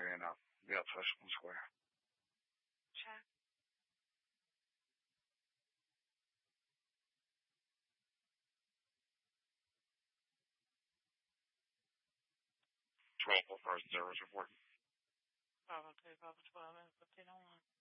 and I'll be outside School Square. Check. First service report. 5:12 minutes, 15:01.